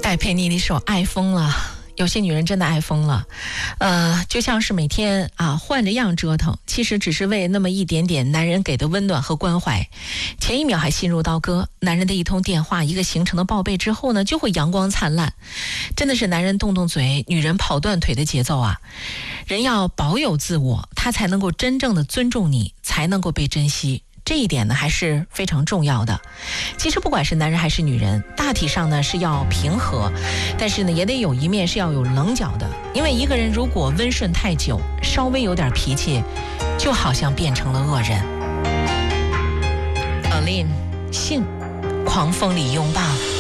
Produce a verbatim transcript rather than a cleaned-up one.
戴佩妮的一首《爱疯了》，有些女人真的爱疯了，呃，就像是每天啊换着样折腾，其实只是为那么一点点男人给的温暖和关怀。前一秒还心如刀割，男人的一通电话，一个行程的报备之后呢，就会阳光灿烂。真的是男人动动嘴，女人跑断腿的节奏啊！人要保有自我，他才能够真正的尊重你，才能够被珍惜。这一点呢还是非常重要的。其实不管是男人还是女人，大体上呢是要平和，但是呢也得有一面是要有棱角的。因为一个人如果温顺太久，稍微有点脾气，就好像变成了恶人。Aline 信狂风里拥抱。